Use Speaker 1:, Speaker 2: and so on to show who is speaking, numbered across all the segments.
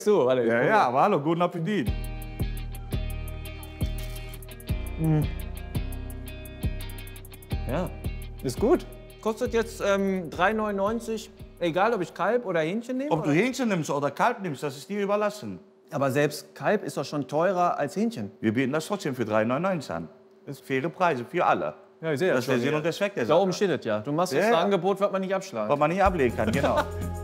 Speaker 1: So, warte.
Speaker 2: Ja, ja, aber hallo, guten Appetit.
Speaker 1: Ja, ist gut. Kostet jetzt 3,99 €, egal ob ich Kalb oder Hähnchen nehme?
Speaker 2: Ob du Hähnchen nimmst oder Kalb nimmst, das ist dir überlassen.
Speaker 1: Aber selbst Kalb ist doch schon teurer als Hähnchen.
Speaker 2: Wir bieten das trotzdem für 3,99 € an. Das sind faire Preise für alle.
Speaker 1: Ja, ich sehe
Speaker 2: Das ist der Sinn und der Zweck der
Speaker 1: Da
Speaker 2: Sache.
Speaker 1: oben steht es ja. Du machst jetzt
Speaker 2: Ja,
Speaker 1: ein
Speaker 2: ja.
Speaker 1: Angebot, was man nicht abschlagen.
Speaker 2: Was man nicht ablehnen kann, genau.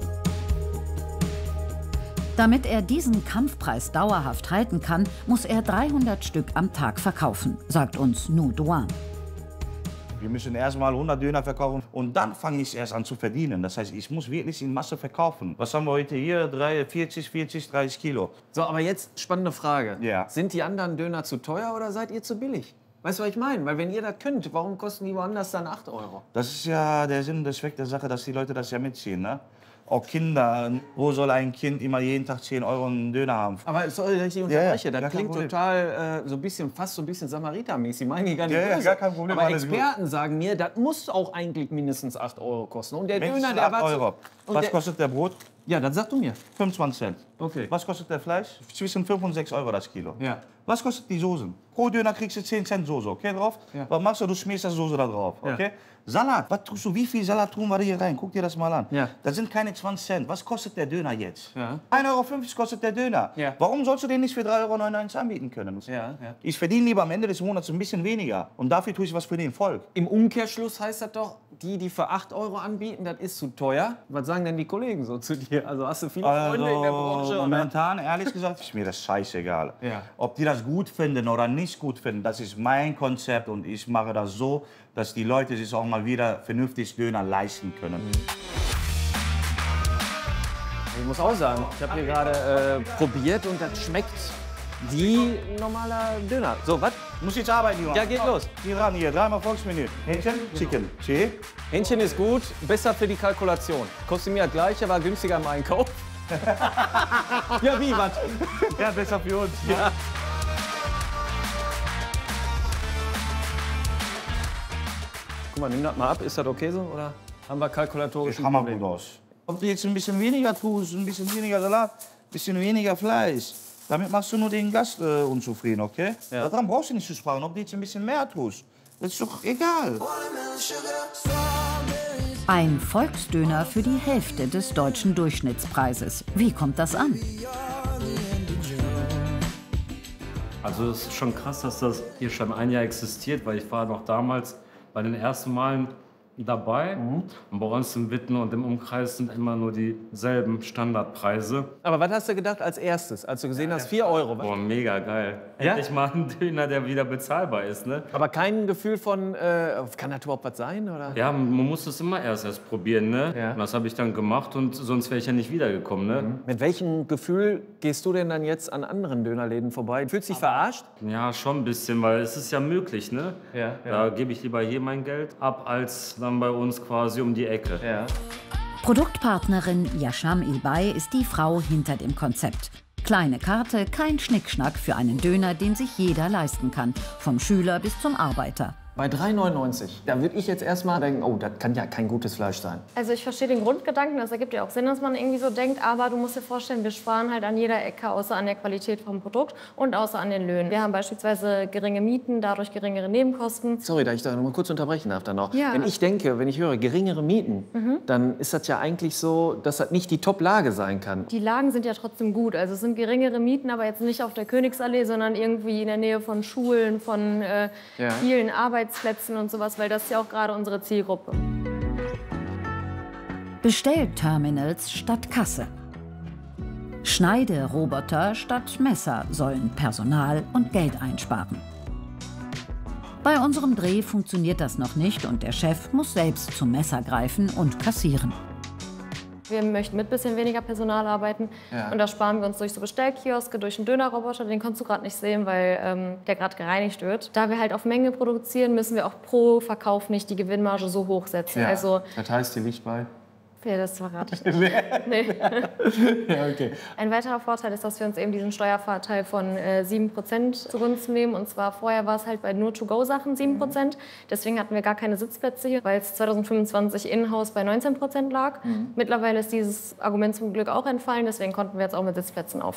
Speaker 3: Damit er diesen Kampfpreis dauerhaft halten kann, muss er 300 Stück am Tag verkaufen, sagt uns Nou Duan.
Speaker 2: Wir müssen erst mal 100 Döner verkaufen und dann fange ich erst an zu verdienen. Das heißt, ich muss wirklich in Masse verkaufen. Was haben wir heute hier? 40, 30 Kilo.
Speaker 1: So, aber jetzt spannende Frage.
Speaker 2: Ja.
Speaker 1: Sind die anderen Döner zu teuer oder seid ihr zu billig? Weißt du, was ich meine? Weil wenn ihr das könnt, warum kosten die woanders dann 8 €?
Speaker 2: Das ist ja der Sinn und der Zweck der Sache, dass die Leute das ja mitziehen. Ne? Auch Kinder, wo soll ein Kind immer jeden Tag 10 € einen Döner haben?
Speaker 1: Aber sorry, dass ich dich
Speaker 2: Ja, ja,
Speaker 1: unterbreche.
Speaker 2: gar
Speaker 1: Das
Speaker 2: kein
Speaker 1: klingt
Speaker 2: Problem.
Speaker 1: total so ein bisschen, fast so ein bisschen Samaritermäßig. Meine ich gar nicht
Speaker 2: Ja, ja,
Speaker 1: böse.
Speaker 2: gar kein Problem,
Speaker 1: Aber
Speaker 2: alles gut.
Speaker 1: Experten sagen mir, das muss auch eigentlich mindestens 8 € kosten. Und der
Speaker 2: Mindestens
Speaker 1: Döner, der
Speaker 2: 8
Speaker 1: war
Speaker 2: €.
Speaker 1: und
Speaker 2: Was
Speaker 1: der,
Speaker 2: kostet der Brot?
Speaker 1: Ja, dann sag du mir.
Speaker 2: 25 Cent.
Speaker 1: Okay.
Speaker 2: Was kostet der Fleisch? Zwischen 5 und 6 € das Kilo.
Speaker 1: Ja.
Speaker 2: Was kostet die Soßen? Pro Döner kriegst du 10 Cent Soße, okay, drauf?
Speaker 1: Ja.
Speaker 2: Was machst du? Du schmierst das Soße da drauf,
Speaker 1: Ja.
Speaker 2: okay? Salat, was tust du? Wie viel Salat tun wir hier rein? Guck dir das mal an.
Speaker 1: Ja.
Speaker 2: Das sind keine 20 Cent. Was kostet der Döner jetzt?
Speaker 1: Ja.
Speaker 2: 1,50 € kostet der Döner.
Speaker 1: Ja.
Speaker 2: Warum sollst du den nicht für 3,99 € anbieten können?
Speaker 1: Ja, ja.
Speaker 2: Ich verdiene lieber am Ende des Monats ein bisschen weniger. Und dafür tue ich was für den Volk.
Speaker 1: Im Umkehrschluss heißt das doch, die für 8 € anbieten, das ist zu teuer. Was sagen denn die Kollegen so zu dir? Also hast du viele Freunde in der Branche? Oder?
Speaker 2: Momentan, ehrlich gesagt, ist mir das scheißegal.
Speaker 1: Ja.
Speaker 2: Ob die das gut finden oder nicht gut finden, das ist mein Konzept und ich mache das so, dass die Leute sich auch mal wieder vernünftig Döner leisten können.
Speaker 1: Ich muss auch sagen, ich habe hier gerade probiert und das schmeckt wie ein normaler Döner. So, was?
Speaker 2: Muss jetzt arbeiten, Junge.
Speaker 1: Ja, geht los.
Speaker 2: Hier ran, hier, dreimal Volksmenü. Hähnchen, Chicken. See?
Speaker 1: Hähnchen ist gut, besser für die Kalkulation. Kostet mir das gleiche, war günstiger im Einkauf. Ja, wie, was?
Speaker 2: Ja, besser für uns.
Speaker 1: Ja. Guck mal, nimm das mal ab. Ist das okay so? Oder haben wir kalkulatorisch
Speaker 2: Das hammer gut aus. Ob du jetzt ein bisschen weniger tust, ein bisschen weniger Salat, ein bisschen weniger Fleisch, damit machst du nur den Gast unzufrieden, okay?
Speaker 1: Ja.
Speaker 2: Daran brauchst du nicht zu sparen, ob du jetzt ein bisschen mehr tust. Das ist doch egal.
Speaker 3: Ein Volksdöner für die Hälfte des deutschen Durchschnittspreises. Wie kommt das an?
Speaker 4: Also es ist schon krass, dass das hier schon ein Jahr existiert, weil ich war noch damals bei den ersten Malen dabei. Und bei uns im Witten und im Umkreis sind immer nur dieselben Standardpreise.
Speaker 1: Aber was hast du gedacht als erstes, als du gesehen hast, 4 €?
Speaker 4: Boah, mega geil.
Speaker 1: Ja?
Speaker 4: Endlich mal ein Döner, der wieder bezahlbar ist, ne?
Speaker 1: Aber kein Gefühl von, kann das überhaupt was sein? Oder?
Speaker 4: Ja, man muss es immer erst probieren, ne?
Speaker 1: Ja.
Speaker 4: Und das habe ich dann gemacht und sonst wäre ich ja nicht wiedergekommen, ne?
Speaker 1: Mit welchem Gefühl gehst du denn dann jetzt an anderen Dönerläden vorbei? Fühlst du dich verarscht?
Speaker 4: Ja, schon ein bisschen, weil es ist ja möglich, ne?
Speaker 1: Ja,
Speaker 4: Da gebe ich lieber hier mein Geld ab, als dann bei uns quasi um die Ecke.
Speaker 1: Ja.
Speaker 3: Produktpartnerin Yasham Ilbay ist die Frau hinter dem Konzept. Kleine Karte, kein Schnickschnack für einen Döner, den sich jeder leisten kann. Vom Schüler bis zum Arbeiter.
Speaker 1: Bei 3,99 €, da würde ich jetzt erstmal denken, oh, das kann ja kein gutes Fleisch sein.
Speaker 5: Also ich verstehe den Grundgedanken, das ergibt ja auch Sinn, dass man irgendwie so denkt, aber du musst dir vorstellen, wir sparen halt an jeder Ecke, außer an der Qualität vom Produkt und außer an den Löhnen. Wir haben beispielsweise geringe Mieten, dadurch geringere Nebenkosten.
Speaker 1: Sorry, da ich da noch mal kurz unterbrechen darf dann noch.
Speaker 5: Ja.
Speaker 1: Wenn ich höre geringere Mieten, dann ist das ja eigentlich so, dass das nicht die Top-Lage sein kann.
Speaker 5: Die Lagen sind ja trotzdem gut, also es sind geringere Mieten, aber jetzt nicht auf der Königsallee, sondern irgendwie in der Nähe von Schulen, von vielen Arbeitsplätzen und sowas, weil das ist ja auch gerade unsere Zielgruppe.
Speaker 3: Bestellterminals statt Kasse. Schneideroboter statt Messer sollen Personal und Geld einsparen. Bei unserem Dreh funktioniert das noch nicht und der Chef muss selbst zum Messer greifen und kassieren.
Speaker 5: Wir möchten mit ein bisschen weniger Personal arbeiten und das sparen wir uns durch so Bestellkioske, durch einen Dönerroboter, den kannst du gerade nicht sehen, weil der gerade gereinigt wird. Da wir halt auf Menge produzieren, müssen wir auch pro Verkauf nicht die Gewinnmarge so hoch setzen. Also
Speaker 1: das heißt, die liegt bei?
Speaker 5: Ja, das verrate ich nicht. Nee.
Speaker 1: Ja, okay.
Speaker 5: Ein weiterer Vorteil ist, dass wir uns eben diesen Steuervorteil von 7% zugunsten nehmen. Und zwar vorher war es halt bei nur To-Go-Sachen 7%. Deswegen hatten wir gar keine Sitzplätze hier, weil es 2025 in-house bei 19% lag. Mittlerweile ist dieses Argument zum Glück auch entfallen. Deswegen konnten wir jetzt auch mit Sitzplätzen auftreten.